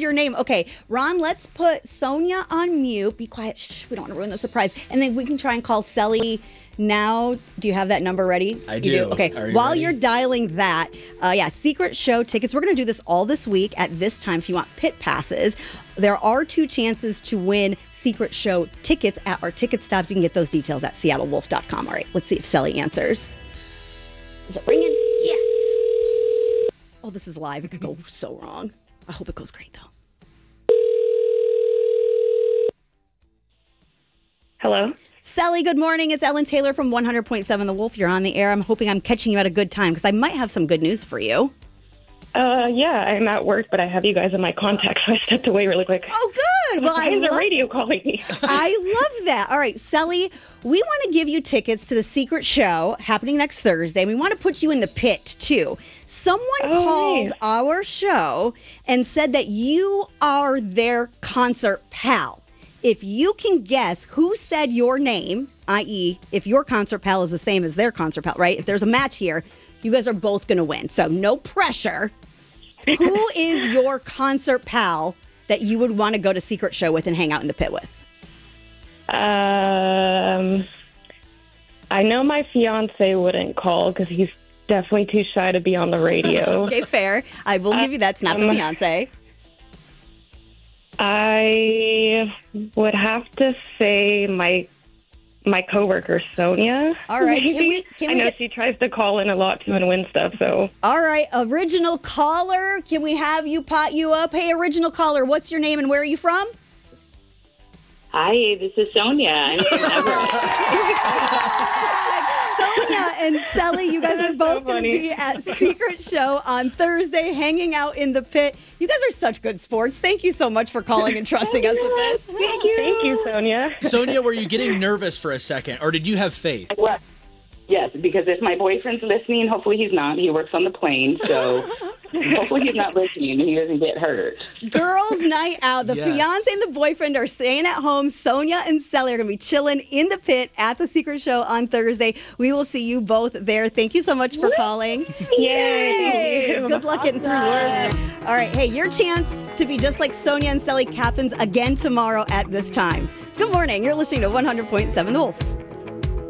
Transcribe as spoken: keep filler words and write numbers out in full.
your name. Okay, Ron, let's put Sonia on mute. Be quiet. Shh, we don't want to ruin the surprise. And then we can try and call Selly now. Do you have that number ready? I you do. do. Okay, Are you while ready? you're dialing that, uh, yeah, secret show tickets. We're going to do this all this week at this time if you want pit passes. There are two chances to win secret show tickets at our ticket stops. You can get those details at seattle wolf dot com. All right, let's see if Selly answers. Is it ringing? Yes. Oh, this is live. It could go so wrong. I hope it goes great, though. Hello? Selly, good morning. It's Ellen Taylor from one hundred point seven The Wolf. You're on the air. I'm hoping I'm catching you at a good time because I might have some good news for you. Uh, yeah, I'm at work, but I have you guys in my contacts, so I stepped away really quick. Oh, good. Well, Why I is the love, radio calling me? I love that. All right, Selly, we want to give you tickets to the secret show happening next Thursday. We want to put you in the pit, too. Someone Oh, called nice. our show and said that you are their concert pal. If you can guess who said your name, that is, if your concert pal is the same as their concert pal, right? If there's a match here, you guys are both going to win. So no pressure. Who is your concert pal that you would want to go to secret show with and hang out in the pit with? Um, I know my fiance wouldn't call because he's definitely too shy to be on the radio. Okay, fair. I will give you that. It's not the Um, fiance. I would have to say my my coworker Sonia. All right, can maybe. we- can I we know get- she tries to call in a lot too and win stuff. So All right, original caller. Can we have you pot you up? Hey, original caller, what's your name and where are you from? Hi, this is Sonia. I'm from Everett. Sonia and Selly, you guys are That's both so going to funny. be at Secret Show on Thursday, hanging out in the pit. You guys are such good sports. Thank you so much for calling and trusting us with this. thank you, thank you, Sonia. Sonia, were you getting nervous for a second, or did you have faith? Well, yes, because if my boyfriend's listening, hopefully he's not. He works on the plane, so hopefully he's not listening and he doesn't get hurt. Girls' night out. The Yes. fiance and the boyfriend are staying at home. Sonia and Selly are going to be chilling in the pit at the Secret Show on Thursday. We will see you both there. Thank you so much for calling. Yay! Good luck getting through work. All right. Hey, your chance to be just like Sonia and Selly happens again tomorrow at this time. Good morning. You're listening to one hundred point seven The Wolf.